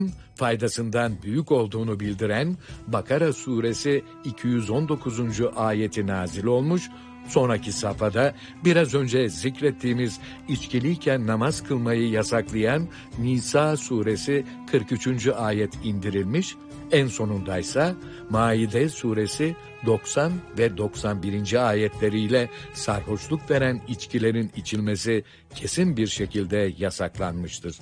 faydasından büyük olduğunu bildiren Bakara suresi 219. ayeti nazil olmuş. Sonraki safhada biraz önce zikrettiğimiz içkiliyken namaz kılmayı yasaklayan Nisa suresi 43. ayet indirilmiş. En sonundaysa Maide suresi 90 ve 91. ayetleriyle sarhoşluk veren içkilerin içilmesi kesin bir şekilde yasaklanmıştır.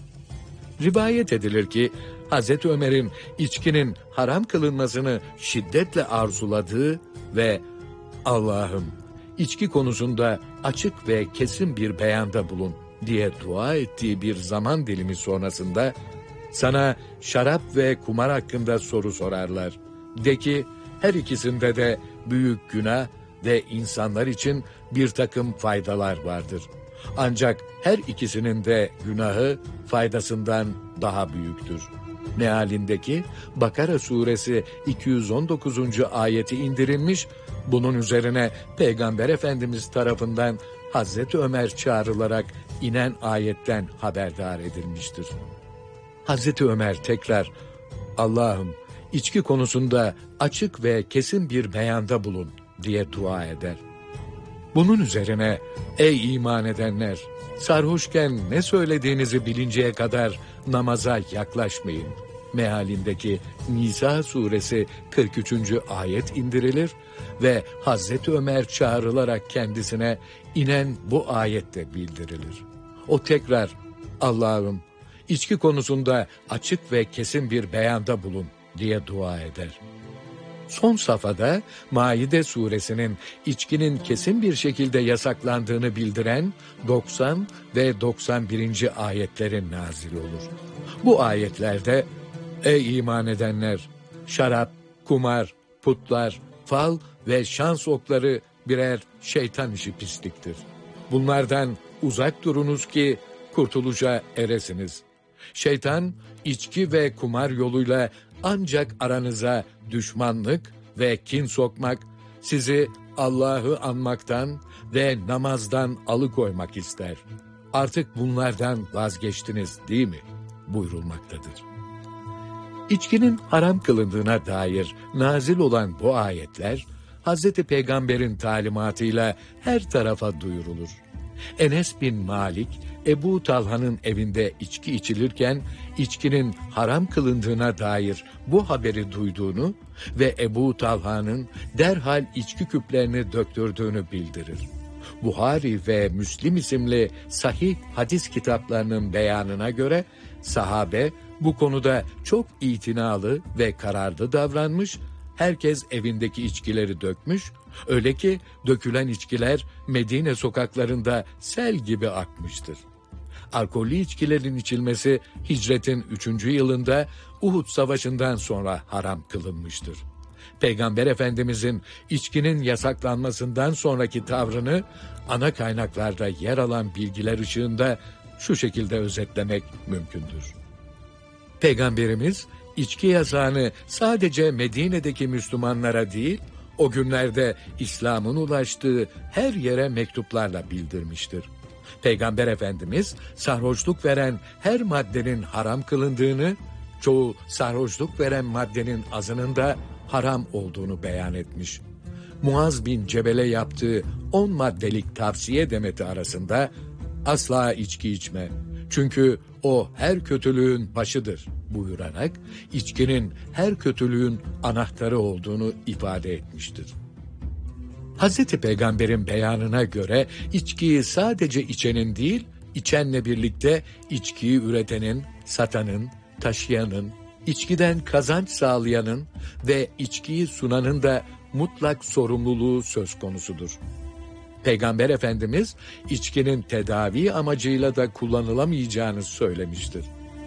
Rivayet edilir ki Hz. Ömer'in içkinin haram kılınmasını şiddetle arzuladığı ve "Allah'ım, içki konusunda açık ve kesin bir beyanda bulun" diye dua ettiği bir zaman dilimi sonrasında "Sana şarap ve kumar hakkında soru sorarlar. De ki, her ikisinde de büyük günah ve insanlar için bir takım faydalar vardır. Ancak her ikisinin de günahı faydasından daha büyüktür." Mealindeki Bakara suresi 219. ayeti indirilmiş. Bunun üzerine Peygamber Efendimiz tarafından Hazreti Ömer çağrılarak inen ayetten haberdar edilmiştir. Hazreti Ömer tekrar "Allah'ım, içki konusunda açık ve kesin bir beyanda bulun" diye dua eder. Bunun üzerine "Ey iman edenler! Sarhoşken ne söylediğinizi bilinceye kadar namaza yaklaşmayın" mealindeki Nisa suresi 43. ayet indirilir ve Hazreti Ömer çağrılarak kendisine inen bu ayette bildirilir. O tekrar "Allah'ım, içki konusunda açık ve kesin bir beyanda bulun" diye dua eder. Son safhada Maide suresinin içkinin kesin bir şekilde yasaklandığını bildiren 90 ve 91. ayetlerin nazil olur. Bu ayetlerde "Ey iman edenler! Şarap, kumar, putlar, fal ve şans okları birer şeytan işi pisliktir. Bunlardan uzak durunuz ki kurtuluşa eresiniz. Şeytan, içki ve kumar yoluyla ancak aranıza düşmanlık ve kin sokmak, sizi Allah'ı anmaktan ve namazdan alıkoymak ister. Artık bunlardan vazgeçtiniz değil mi?" buyurulmaktadır. İçkinin haram kılındığına dair nazil olan bu ayetler, Hazreti Peygamber'in talimatıyla her tarafa duyurulur. Enes bin Malik, Ebu Talha'nın evinde içki içilirken içkinin haram kılındığına dair bu haberi duyduğunu ve Ebu Talha'nın derhal içki küplerini döktürdüğünü bildirir. Buhari ve Müslim isimli sahih hadis kitaplarının beyanına göre sahabe bu konuda çok itinalı ve kararlı davranmış, herkes evindeki içkileri dökmüş, öyle ki dökülen içkiler Medine sokaklarında sel gibi akmıştır. Alkollü içkilerin içilmesi hicretin 3. yılında Uhud Savaşı'ndan sonra haram kılınmıştır. Peygamber Efendimizin içkinin yasaklanmasından sonraki tavrını ana kaynaklarda yer alan bilgiler ışığında şu şekilde özetlemek mümkündür. Peygamberimiz içki yasağını sadece Medine'deki Müslümanlara değil, o günlerde İslam'ın ulaştığı her yere mektuplarla bildirmiştir. Peygamber Efendimiz sarhoşluk veren her maddenin haram kılındığını, çoğu sarhoşluk veren maddenin azının da haram olduğunu beyan etmiş. Muaz bin Cebel'e yaptığı 10 maddelik tavsiye demeti arasında "Asla içki içme, çünkü o her kötülüğün başıdır" buyurarak içkinin her kötülüğün anahtarı olduğunu ifade etmiştir. Hazreti Peygamber'in beyanına göre içkiyi sadece içenin değil, içenle birlikte içkiyi üretenin, satanın, taşıyanın, içkiden kazanç sağlayanın ve içkiyi sunanın da mutlak sorumluluğu söz konusudur. Peygamber Efendimiz içkinin tedavi amacıyla da kullanılamayacağını söylemiştir.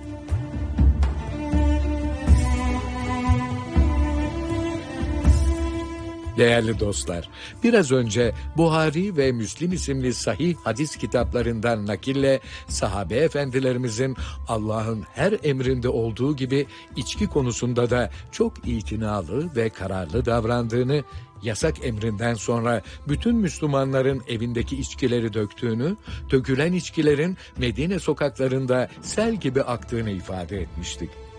Değerli dostlar, biraz önce Buhari ve Müslim isimli sahih hadis kitaplarından nakille sahabe efendilerimizin Allah'ın her emrinde olduğu gibi içki konusunda da çok itinalı ve kararlı davrandığını, yasak emrinden sonra bütün Müslümanların evindeki içkileri döktüğünü, dökülen içkilerin Medine sokaklarında sel gibi aktığını ifade etmiştik.